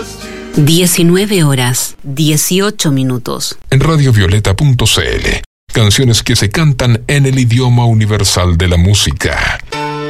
19 horas, 18 minutos. En radiovioleta.cl, canciones que se cantan en el idioma universal de la música.